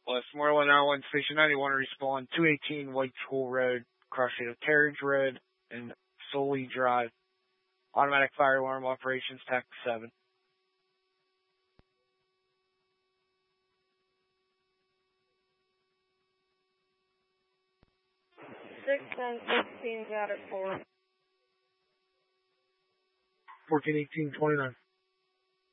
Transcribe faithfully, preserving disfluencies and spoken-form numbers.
West Moreland, R one Station ninety-one, respond two eighteen White School Road, cross state of Carriage Road, and Solely Drive. Automatic fire alarm operations, Tech seven. six and sixteen got it for. fourteen eighteen twenty-nine.